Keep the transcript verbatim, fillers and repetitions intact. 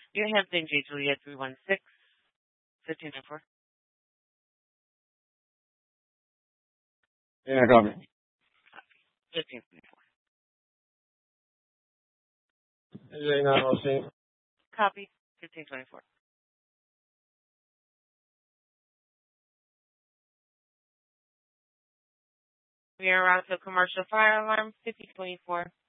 You have J Juliet three one six, fifteen twenty-four. Yeah, copy. fifteen twenty-four. J nine O C. Copy. fifteen twenty-four. We are out to commercial fire alarm fifty twenty-four.